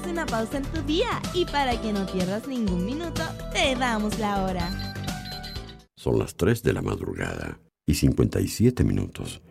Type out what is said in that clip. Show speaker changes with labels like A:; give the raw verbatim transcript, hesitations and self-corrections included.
A: una pausa en tu día y para que no pierdas ningún minuto, te damos la hora.
B: Son las tres de la madrugada y cincuenta y siete minutos.